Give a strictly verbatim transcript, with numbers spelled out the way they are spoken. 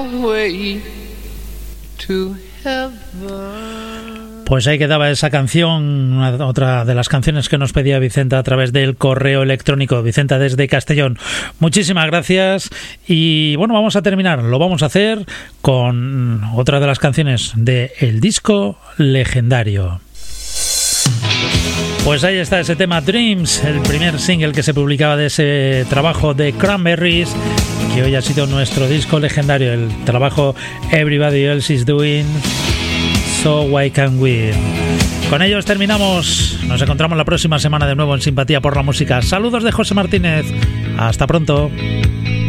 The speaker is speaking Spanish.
way to heaven. Pues ahí quedaba esa canción, una, otra de las canciones que nos pedía Vicenta a través del correo electrónico. Vicenta desde Castellón, muchísimas gracias. Y bueno, vamos a terminar, lo vamos a hacer con otra de las canciones de El Disco Legendario. Pues ahí está ese tema Dreams, el primer single que se publicaba de ese trabajo de Cranberries, que hoy ha sido nuestro disco legendario, el trabajo Everybody Else Is Doing, So Why Can't We. Con ellos terminamos, nos encontramos la próxima semana de nuevo en Simpatía por la Música. Saludos de José Martínez, hasta pronto.